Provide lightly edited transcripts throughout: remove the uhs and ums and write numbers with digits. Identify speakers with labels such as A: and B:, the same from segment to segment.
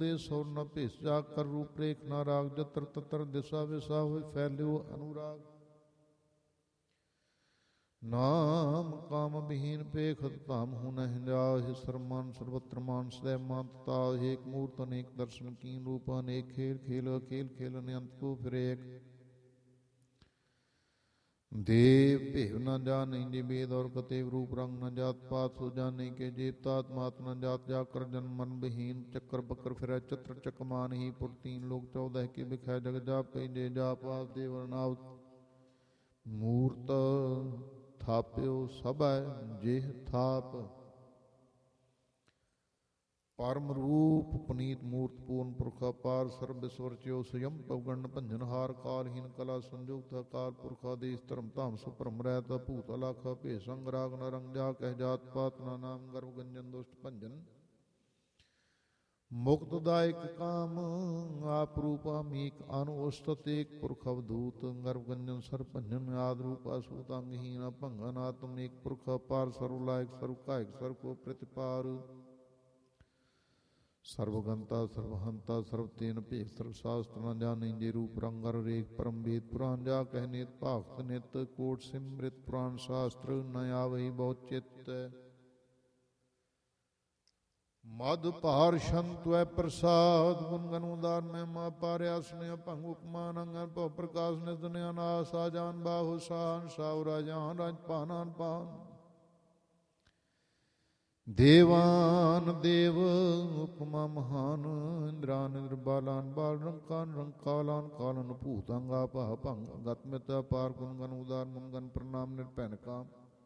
A: ਦੇ ਸੌ ਨ ਭੇਸ ਜਾ ਕਰ ਰੂਪ ਰੇਖ ਨਾ ਰਾਗ ਜਤਰ ਤਤਰ ਦਿਸਾ ਵਿਸਾ ਹੋਏ ਫੈਲਿਓ ਅਨੁਰਾਗ ਨਾਮ ਕਾਮ ਵਿਹੀਨ ਪੇਖਤ ਧਾਮ ਹੁ ਨ ਹਿੰਜਾਹਿ ਸਰਮਾਨ ਸਰਬਤਰ ਮਾਨ ਸਦੈ ਮਾਨਤਾ ਏਕ ਮੂਰਤ ਅਨੇਕ ਦਰਸ਼ਨ ਕੀਨ ਰੂਪ ਅਨੇਕ ਖੇਲ ਖੇਲ ਖੇਲ ਖੇਲ ਅਨੰਤ ਕੋ ਫਿਰ ਏਕ ਦੇਵ ਭੇਵ ਨ ਜਾਣੈ ਜੇ ਬੇਦ ਔਰ ਕਤੇਵ ਰੂਪ ਰੰਗ ਨ ਜਾਤ ਪਾਤ ਸੋ ਜਾਣੈ ਕੇ ਜੀਵ ਤਾਤ ਮਾਤ ਨ ਜਾਤ ਜਾ ਕਰ ਜਨ ਮਨ ਵਿਹੀਨ ਚੱਕਰ ਬੱਕਰ ਫਿਰੈ ਚਤਰ ਚਕਮਾਨ ਹੀ ਪੁਰ ਤੀਨ ਲੋਕ 14 ਕੇ ਬਿਖੈ ਜਗ ਜਾਪੈ ਜੇ ਜਾਪਾਸ ਦੇਵ ਨਾਮ ਮੂਰਤ ਥਾਪਿਓ ਸਭੈ ਜਿਹ ਥਾਪ ਪਰਮ ਰੂਪ ਪੁਨੀਤ ਮੂਰਤ ਪੂਰਨ ਪੁਰਖ ਅਪਾਰ ਸਰਬ ਸਵਰ ਚਿਓ ਸਯੰ ਪਵਗਣ ਭੰਜਨਹਾਰ ਕਾਲਹੀਨ ਕਲਾ ਸੰਯੁਕਤ ਅਕਾਲ ਪੁਰਖ ਆਦੇਸ ਧਰਮ ਧਾਮ ਸੁਪਰਮ ਰਹਿਤ ਭੂਤ ਅਲਖ ਭੇ ਸੰਗ ਰਾਗ ਨ ਰੰਗ ਜਾ ਕਹਿ ਜਾਤ ਪਾਤ ਨਾ ਨਾਮ ਗਰਭ ਗੰਜਨ ਦੁਸ਼ਟ ਭੰਜਨ ਮੁਕਤ ਦਾਇਕ ਕਾਮ ਆਪ ਰੂਪਾ ਮੀਕ ਅਨੁਸਤਤ ਏਕ ਪੁਰਖ ਅਵਧੂਤ ਗਰਭ ਗੰਜਨ ਸਰ ਭੰਜਨ ਆਦ ਰੂਪਾ ਸੂਤ ਅੰਗਹੀਨ ਭੰਗਨ ਆਤਮ ਏਕ ਪੁਰਖ ਅਪਾਰ ਸਰਵ ਲਾਇਕ ਸਰਵ ਕਾਇਕ ਸਰਵ ਕੋ ਪ੍ਰਤਿਪਾਰ ਸਰਵਗੰਤਾ ਸਰਵਹੰਤਾ ਸਰਵ ਤੇਨ ਭੇਖ ਸਰਵ ਸਾਸਤ ਨ ਜਾਣੈ ਜੇ ਰੂਪ ਰੰਗ ਅਰ ਰੇਖ ਪਰਮ ਵੇਦ ਪੁਰਾਨ ਜਾ ਕਹਿ ਨਿਤ ਭਾਗਤ ਨਿਤ ਕੋਟ ਸਿਮ੍ਰਿਤ ਪੁਰਾਨ ਸ਼ਾਸਤਰ ਨ ਆਵਹਿ ਬਹੁ ਚਿਤ ਮਦ ਭਾਰ ਸ਼ੰਤੁਐ ਪ੍ਰਸਾਦ ਗੁਣ ਗਨ ਉਦਾਰ ਮਹਿਮਾ ਪਾਰਿਆ ਸਨੇਹ ਭੰਗ ਉਪਮਾਨ ਅੰਗਨ ਭਉ ਪ੍ਰਕਾਸ਼ ਨਿਦਨਿਆ ਨਾਸ ਆਜਾਨ ਬਾਹੂ ਸਾਨ ਸਾਉ ਰਾਜਾਨ ਰਾਜ ਪਾਨਾਨ ਪਾਨ ਦੇਵਾਨ ਦੇਵ ਉਪਮਾ ਮਹਾਨ ਇੰਦਰਾਨ ਇੰਦਰ ਬਾਲਾਨ ਬਾਲ ਰੰਕਾਨ ਰੰਕਾਲਾਨ ਕਾਲਨ ਭੂਤੰਗਾ ਭਾ ਭੰਗ ਗਤਮਿਤ ਅਪਾਰ ਗੁਣ ਗਨ ਉਦਾਰ ਮੁੰਗਨ ਪ੍ਰਣਾਮ ਨਿਰਭੈਨ ਕਾਮ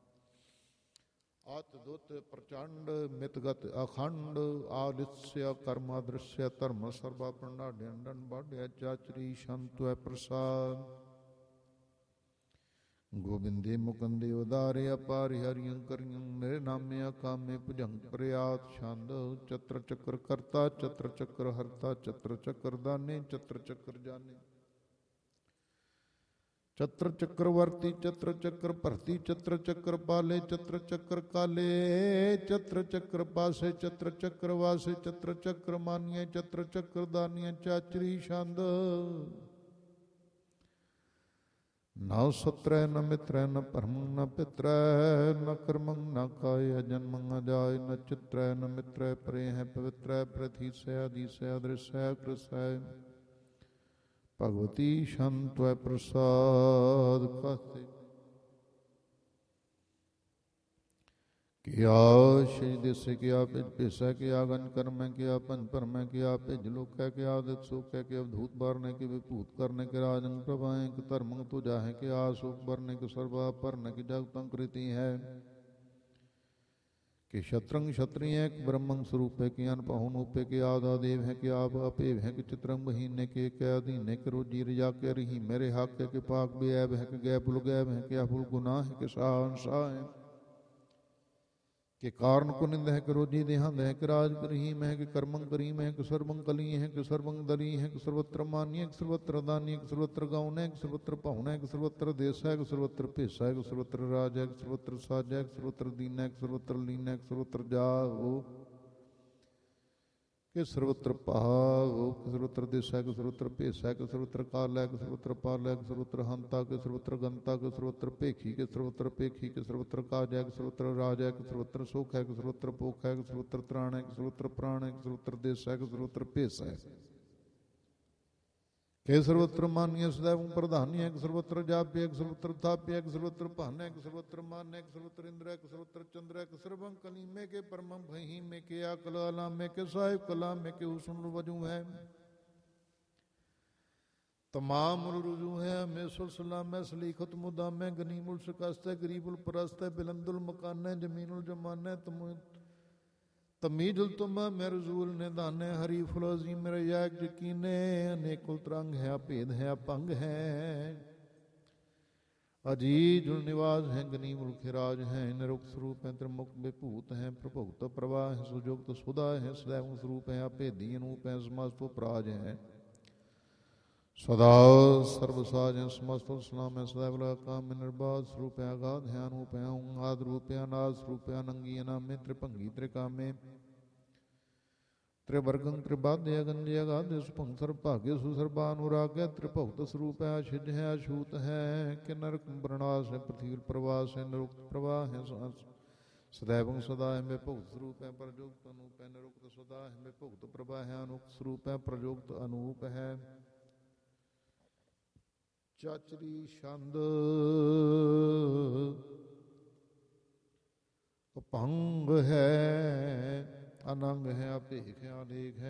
A: ਅਤ ਦੁਤ ਪ੍ਰਚੰਡ ਮਿਤਗਤ ਅਖੰਡ ਆਦਿਸਯ ਕਰਮਾ ਦ੍ਰਿਸ਼ਯ ਧਰਮ ਸਰਬਾ ਪ੍ਰਣਾਢਿਅਨ ਡਨ ਬਾਢਿਆ ਚਾਚਰੀ ਸ਼ੰਤੁਐ ਪ੍ਰਸਾਦ ਗੋਬਿੰਦੇ ਮੁਕੰਦੇ ਉਦਾਰੇ ਅਪਾਰਿ ਹਰਿਯੰ ਕਰਿਯੰ ਮੇਰੇ ਨਾਮੇ ਕਾਮੇ ਭੁਜੰਗ ਪ੍ਰਿਆਤ ਛੰਦ ਚਤਰ ਚੱਕਰ ਕਰਤਾ ਚਤਰ ਚੱਕਰ ਹਰਤਾ ਚਤਰ ਚੱਕਰ ਦਾਨੇ ਚਤਰ ਚੱਕਰ ਜਾਨੇ ਚਤਰ ਚੱਕਰ ਵਰਤੀ ਚਤਰ ਚੱਕਰ ਭਰਤੀ ਚਤਰ ਚੱਕਰ ਪਾਲੇ ਚਤਰ ਚੱਕਰ ਕਾਲੇ ਚਤਰ ਚੱਕਰ ਪਾਸੇ ਚਤਰ ਚੱਕਰ ਵਾਸੇ ਚਤਰ ਚੱਕਰ ਮਾਨੀਏ ਚਤਰ ਚੱਕਰ ਦਾਨੀਏ ਚਾਚਰੀ ਛੰਦ ਨਾ ਸਤਰੈ ਨ ਮਿਤਰੈ ਨ ਭਰਮੰ ਨ ਪਿਤਰੈ ਨ ਕਰਮੰ ਨ ਕਾਇ ਜਨਮੰ ਅਜਾਇ ਨ ਚਿਤਰੈ ਨ ਮਿਤਰੈ ਪਰੇ ਹੈ ਪਵਿਤਰੈ ਪ੍ਰਥੀਸੈ ਅਦੀਸੈ ਅਦ੍ਰਿਸੈ ਕ੍ਰਿਸੈ ਭਗਵਤੀ ਸ਼ੰਤੁਐ ਪ੍ਰਸਾਦ ਕਸੇ ਕਿਆ ਸ਼੍ਰੀ ਦੇਸੇ ਕਿਆ ਭਿਜ ਭੇਸੈ ਕਿਆ ਗੰਜ ਕਰਮੈ ਕਿਆ ਪੰਜ ਭਰਮੈ ਕਿਆ ਭਿਜ ਲੋਕੈ ਕਿਆ ਦਿਤ ਸੋਕੈ ਕਿ ਅਵਧੂਤ ਬਾਰਨੇ ਕਿ ਵਿਭੂਤ ਕਰਨੇ ਕਿ ਰਾਜਨ ਪ੍ਰਭਾਏ ਕਿ ਧਰਮੰ ਤੁਜਾਹੈ ਕਿ ਆਸੋਕ ਬਰਨੇ ਕਿ ਸਰਬਾ ਭਰਨੇ ਕਿ ਜਗਤੰ ਕ੍ਰਿਤੀ ਹੈ ਕਿ ਸ਼ਤਰੰਗ ਸ਼ਤਰੀਯ ਬ੍ਰਹਮੰ ਸਰੂਪੇ ਕਿ ਅਨਪਹੁ ਨੂਪੇ ਕਿ ਆਦਾ ਦੇਵ ਹੈ ਕਿ ਆਪ ਅਪੇਵ ਹੈ ਕਿ ਚਿਤਰੰ ਬਹੀਨੇ ਕਿ ਕੈ ਅਧੀਨੇ ਕਿ ਰੋਜੀ ਰਜਾ ਕੇ ਰਹੀ ਮੇਰੇ ਹੱਕ ਕਿ ਪਾਕ ਬੇਅਬ ਹੈ ਕਿ ਗੈ ਭੁਲ ਗੈਬ ਹੈ ਕਿ ਅਭੁਲ ਗੁਨਾਹ ਹੈ ਕਿ ਸਾਹੰਸ਼ਾ ਹੈ ਕਿ ਕਾਰਨ ਕੁਨਿੰਦ ਹੈ ਕਿ ਰੋਜੀ ਦੇਹੰਦ ਹੈ ਕਿ ਰਾਜ ਕਰੀਮ ਹੈ ਕਿ ਕਰਮੰ ਕਰੀਮ ਹੈ ਕਿ ਸਰਬੰ ਕਲੀ ਹੈ ਕਿ ਸਰਬੰ ਦਲੀ ਹੈ ਕਿ ਸਰਵਤਰ ਮਾਨੀ ਹੈ ਕਿ ਸਰਵਤਰ ਦਾਨੀ ਹੈ ਕਿ ਸਰਵਤਰ ਗਾਉਨ ਹੈ ਕਿ ਸਰਵਤਰ ਭਾਉਨ ਹੈ ਕਿ ਸਰਵਤਰ ਦੇਸ ਹੈ ਕਿ ਸਰਵਤਰ ਭੇਸਾ ਹੈ ਕਿ ਸਰਵਤਰ ਰਾਜ ਹੈ ਕਿ ਸਰਵਤਰ ਸਾਜ ਹੈ ਕਿ ਸਰਵਤਰ ਦੀਨ ਹੈ ਕਿ ਸਰਵਤਰ ਲੀਨ ਹੈ ਕਿ ਸਰਵਤਰ ਜਾਹੋ ਕਿ ਸਰਵਤਰ ਭਾਵ ਕਿ ਸਰਵਤਰ ਦੇਸ ਹੈ ਕਿ ਸਰਵਤਰ ਭੇਸਾ ਹੈ ਕਿ ਸਰਵਤਰ ਕਾਲ ਹੈ ਕਿ ਸਰਵਤਰ ਪਾਲ ਹੈ ਕਿ ਸਰਵਤਰ ਹੰਤਾ ਕਿ ਸਰਵਤਰ ਗੰਤਾ ਕਿ ਸਰਵਤਰ ਭੇਖੀ ਕਿ ਸਰਵਤਰ ਭੇਖੀ ਕਿ ਸਰਵਤਰ ਕਾਜ ਹੈ ਕਿ ਸਰਵਤਰ ਰਾਜ ਹੈ ਕਿ ਸਰਵਤਰ ਸੁਖ ਹੈ ਕਿ ਸਰਵਤਰ ਭੁੱਖ ਹੈ ਕਿ ਸਰਵਤਰ ਤ੍ਰਾਣ ਹੈ ਕਿ ਸਰਵਤਰ ਪ੍ਰਾਣ ਹੈ ਕਿ ਸਰਵਤਰ ਦੇਸ ਹੈ ਕਿ ਸਰਵਤਰ ਭੇਸ ਹੈ ਕਿ ਸਰਵਤਰ ਮਾਨੀਏ ਸदैव ਪ੍ਰਧਾਨੀ ਹੈ ਕਿ ਸਰਵਤਰ ਜਾਪਿ ਕਿ ਸਰਵਤਰ ਥਾਪਿ ਕਿ ਸਰਵਤਰ ਭਾਨੈ ਕਿ ਸਰਵਤਰ ਮਾਨੈ ਕਿ ਸਰਵਤਰ ਇੰਦਰ ਕਿ ਸਰਵਤਰ ਚੰਦਰ ਕਿ ਸਰਬੰ ਕਲੀਮੇ ਕੇ ਪਰਮੰ ਭਹੀਮੇ ਕੇ ਅਕਲ ਅਲਾਮੇ ਕੇ ਸਾਹਿਬ ਕਲਾਮੇ ਕੇ ਉਸਨ ਵਜੂ ਹੈ ਤਮਾਮ ਰੁਜੂ ਹੈ ਹਮੇਸ਼ਾ ਸਲਾਮੈ ਸਲੀਖਤ ਮੁਦਾਮੈ ਗਨੀਮੁਲ ਸ਼ਿਕਸਤੈ ਗਰੀਬੁਲ ਪਰਸਤੈ ਬਿਲੰਦੁਲ ਮਕਾਨੈ ਜਮੀਨੁਲ ਜਮਾਨੈ ਤਮੀਜੁਲ ਤੁਮਾ ਮਿਰਜ਼ੂਲ ਨਿਦਾਨੇ ਹਰੀ ਫੁਲ ਅਜ਼ੀਮ ਰਯਾਕ ਯਕੀਨੇ ਅਨੇਕੁਲ ਤਰੰਗ ਹੈ ਭੇਦ ਹੈ ਭੰਗ ਹੈ ਅਜੀਜੁਲ ਨਿਵਾਸ ਹੈ ਗਨੀਮੁਲ ਖਿਰਾਜ ਹੈ ਨਿਰੁਕਤ ਸਰੂਪ ਹੈ ਤ੍ਰਿਮੁਖ ਵਿਭੂਤ ਹੈ ਪ੍ਰਭੁਗਤ ਪ੍ਰਵਾਹ ਹੈ ਸੁਜੁਗਤ ਸੁਦਾ ਹੈ ਸदैव ਸਰੂਪ ਹੈ ਅਭੇਦੀ ਅਨੂਪ ਹੈ ਸਮਸਤ ਪ੍ਰਾਜ ਹੈ ਸਦਾ ਸਰਬ ਸਾਜ ਹੈ ਸਮਸਤ ਸਲਾਮ ਹੈ ਸदैव ਕਾਮ ਨਿਰਬਾਧ ਸਰੂਪ ਹੈ ਅਗਾਧ ਹੈ ਅਨੂਪ ਹੈ ਆਦ ਰੂਪ ਹੈ ਅਨਾਦ ਸਰੂਪ ਹੈ ਅਨੰਗੀ ਅਨਾਮੇ ਤ੍ਰਿਭੰਗੀ ਤ੍ਰਿਕਾਮੇ त्रिवर्गं त्रिबाध्य गंजय गाध्य सुभंग सर्वभाग्य सुसर्बा अनुराग्य त्रिभुक्त स्वरूप है छिज है अछूत है किन्नर प्रणास है पृथ्वी प्रवास है निरुक्त प्रवाह है सदैवं सदा है में भुक्त स्वरूप है प्रजोक्त अनूप है निरुक्त सदा है में भुक्त प्रभा है अनुक्त स्वरूप है प्रजोक्त अनूप है चाचरी छंद अपंग है अनंग है अभेख है अनेक है